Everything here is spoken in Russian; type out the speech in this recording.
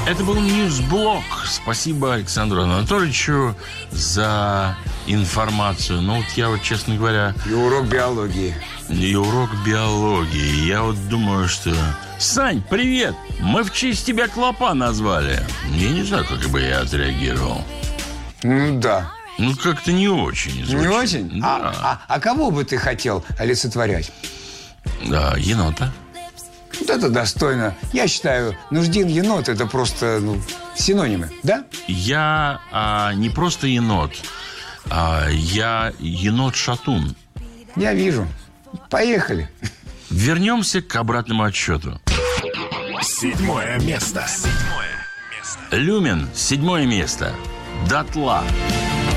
Это был Ньюсблок. Спасибо Александру Анатольевичу за информацию. Ну, вот я вот, честно говоря... И урок биологии. Я вот думаю, что... Сань, привет! Мы в честь тебя Клопа назвали. Я не знаю, как бы я отреагировал. Ну, да. Ну, как-то не очень звучит. Не очень? Да. А кого бы ты хотел олицетворять? Да, енота. Вот это достойно. Я считаю, Нуждин енот – это просто синонимы, да? Я не просто енот, я енот-шатун. Я вижу. Поехали. Вернемся к обратному отсчету. 7 место. Люмен, 7 место. Дотла.